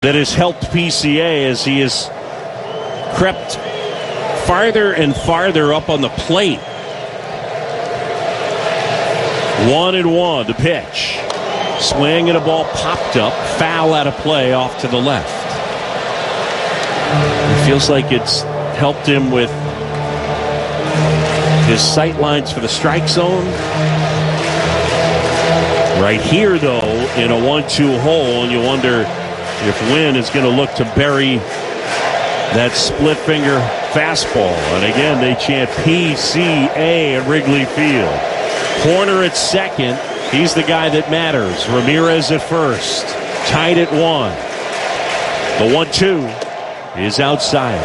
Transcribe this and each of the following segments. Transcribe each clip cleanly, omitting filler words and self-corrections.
that has helped PCA as he has crept farther and farther up on the plate. 1-1, the pitch. Swing and a ball popped up, foul out of play off to the left. It feels like it's helped him with his sight lines for the strike zone. Right here, though, in a 1-2 hole, and you wonder if Wynn is going to look to bury that split finger fastball. And again, they chant PCA at Wrigley Field. Corner at second. He's the guy that matters. Ramirez at first. Tied at 1. The 1-2 is outside.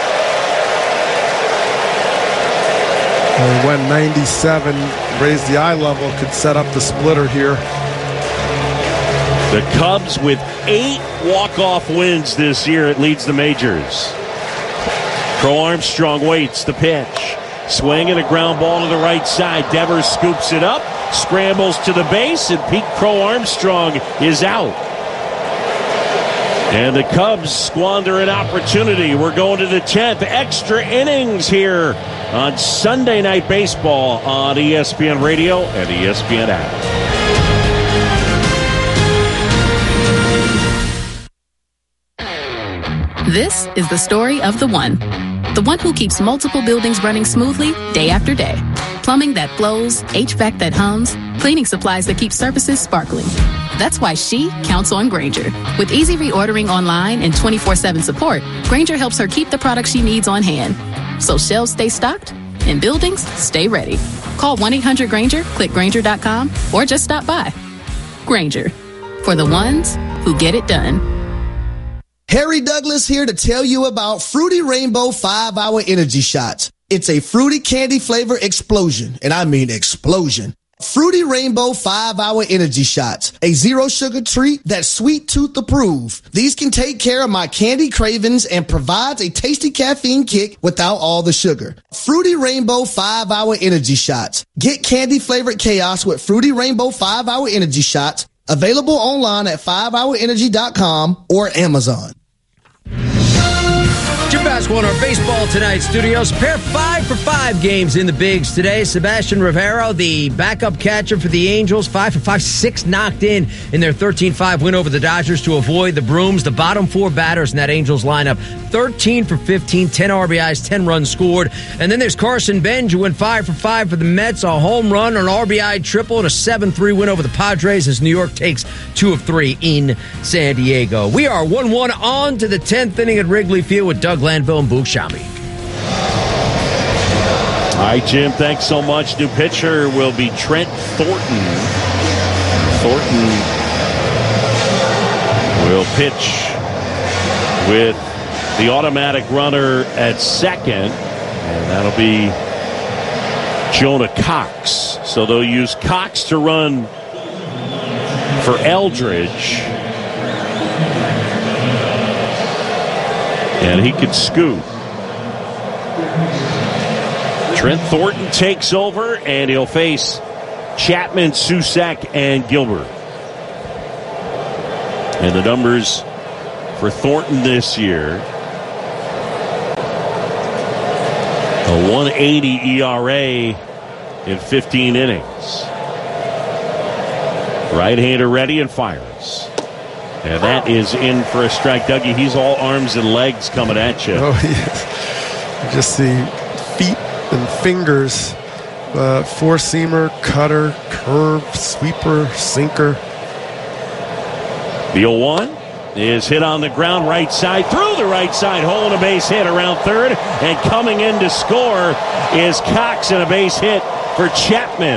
And when 97 raised the eye level, could set up the splitter here. The Cubs with 8 walk-off wins this year. It leads the majors. Crow Armstrong waits the pitch. Swing and a ground ball to the right side. Devers scoops it up, scrambles to the base, and Pete Crow Armstrong is out. And the Cubs squander an opportunity. We're going to the 10th. Extra innings here on Sunday Night Baseball on ESPN Radio and ESPN app. This is the story of the one. The one who keeps multiple buildings running smoothly day after day. Plumbing that flows, HVAC that hums, cleaning supplies that keep surfaces sparkling. That's why she counts on Grainger. With easy reordering online and 24/7 support, Grainger helps her keep the products she needs on hand. So shelves stay stocked and buildings stay ready. Call 1-800-GRAINGER, click Grainger.com, or just stop by. Grainger, for the ones who get it done. Harry Douglas here to tell you about Fruity Rainbow 5-Hour Energy Shots. It's a fruity candy flavor explosion, and I mean explosion. Fruity Rainbow 5-Hour Energy Shots, a zero-sugar treat that's sweet tooth approved. These can take care of my candy cravings and provides a tasty caffeine kick without all the sugar. Fruity Rainbow 5-Hour Energy Shots. Get candy-flavored chaos with Fruity Rainbow 5-Hour Energy Shots. Available online at 5hourenergy.com or Amazon. Jim Basketball in our Baseball Tonight studios. Pair 5 for 5 games in the bigs today. Sebastian Rivero, the backup catcher for the Angels, 5 for 5, 6 knocked in their 13-5 win over the Dodgers to avoid the Brooms. The bottom 4 batters in that Angels lineup, 13 for 15, 10 RBIs, 10 runs scored. And then there's Carson Benj, who went 5 for 5 for the Mets, a home run, an RBI triple, and a 7-3 win over the Padres as New York takes 2 of 3 in San Diego. We are 1-1 on to the 10th inning at Wrigley Field with Doug Landville and Boog Sciambi. All right, Jim, thanks so much. New pitcher will be Trent Thornton. Thornton will pitch with the automatic runner at second, and that'll be Jonah Cox. So they'll use Cox to run for Eldridge. And he could scoot. Trent Thornton takes over, and he'll face Chapman, Susac, and Gilbert. And the numbers for Thornton this year: a 1.80 ERA in 15 innings. Right-hander ready and fires. And that is in for a strike. Dougie, he's all arms and legs coming at you. Oh, yes. You just see feet and fingers. Four-seamer, cutter, curve, sweeper, sinker. The 0-1 is hit on the ground, right side, through the right side hole, and a base hit around third. And coming in to score is Cox, and a base hit for Chapman.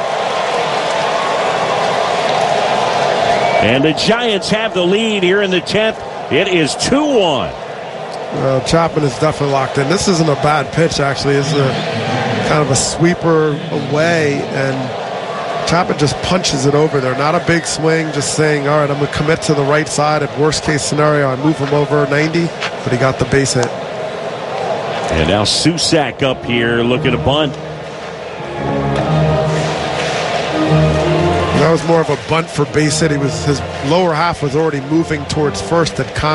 And the Giants have the lead here in the 10th. It is 2-1. Chapman is definitely locked in. This isn't a bad pitch, actually. It's a kind of a sweeper away, and Chapman just punches it over there. Not a big swing, just saying, all right, I'm going to commit to the right side. At worst-case scenario, I move him over 90, but he got the base hit. And now Susac up here looking to bunt. That was more of a bunt for base hit. His lower half was already moving towards first, and